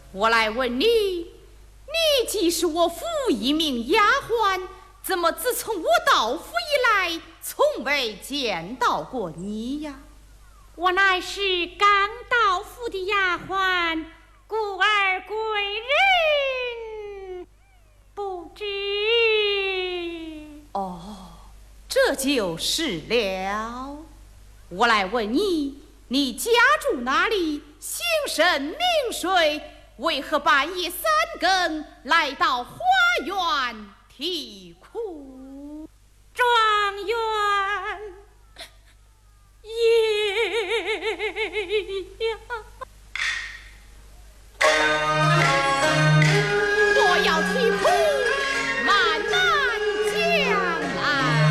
我来问你，你既是我府一名丫鬟，怎么自从我到府以来，从未见到过你呀？ 我乃是刚到府的丫鬟，故而贵人不知。 哦，这就是了。我来问你，你家住哪里？姓甚名谁？为何半夜3更来到花园啼哭？ 状元